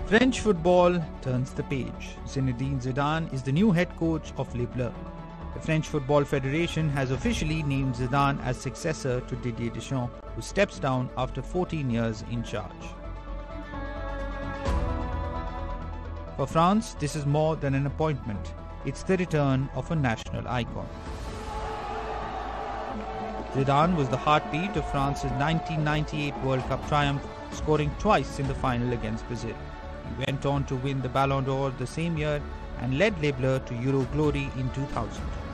French football turns the page. Zinedine Zidane is the new head coach of Les Bleus. The French Football Federation has officially named Zidane as successor to Didier Deschamps, who steps down after 14 years in charge. For France, this is more than an appointment. It's the return of a national icon. Zidane was the heartbeat of France's 1998 World Cup triumph, scoring twice in the final against Brazil. He went on to win the Ballon d'Or the same year and led Les Bleus to Euro glory in 2000.